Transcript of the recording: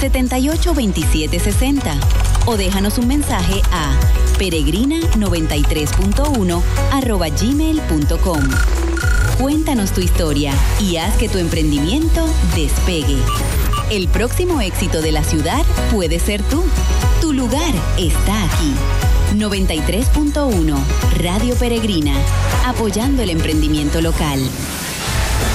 782760 o déjanos un mensaje a peregrina93.1@gmail.com. Cuéntanos tu historia y haz que tu emprendimiento despegue. El próximo éxito de la ciudad puede ser tú. Tu lugar está aquí. 93.1 Radio Peregrina, apoyando el emprendimiento local.